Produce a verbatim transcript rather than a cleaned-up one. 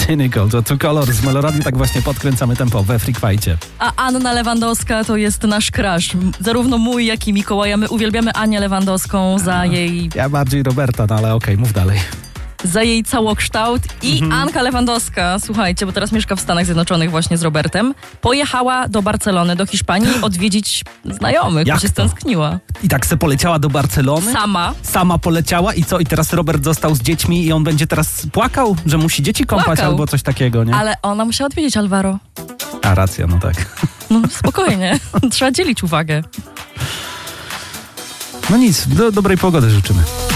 Cynical, to Two Colors z Meloradi, tak właśnie podkręcamy tempo we Freak Fight'cie. A Anna Lewandowska to jest nasz crush. Zarówno mój, jak i Mikołaja. My uwielbiamy Anię Lewandowską za jej... Ja bardziej Roberta, no ale okej, okay, mów dalej. Za jej całokształt. I mhm. Anka Lewandowska, słuchajcie, bo teraz mieszka w Stanach Zjednoczonych właśnie z Robertem, pojechała do Barcelony, do Hiszpanii odwiedzić znajomych, bo się stęskniła. I tak se poleciała do Barcelony? Sama. Sama poleciała i co? I teraz Robert został z dziećmi i on będzie teraz płakał, że musi dzieci kąpać płakał. Albo coś takiego, nie? Ale ona musiała odwiedzić Alvaro. A, racja, no tak. No spokojnie, trzeba dzielić uwagę. No nic, do dobrej pogody życzymy.